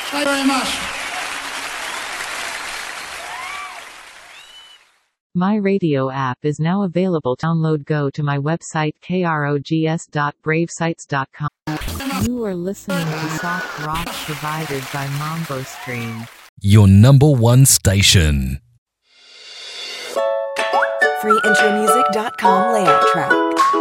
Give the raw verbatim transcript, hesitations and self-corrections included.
Thank you very much. My radio app is now available. Download. Go to my website krogs dot brave sites dot com. You are listening to soft rock provided by Mambo Stream. Your number one station. free intro music dot com layout track.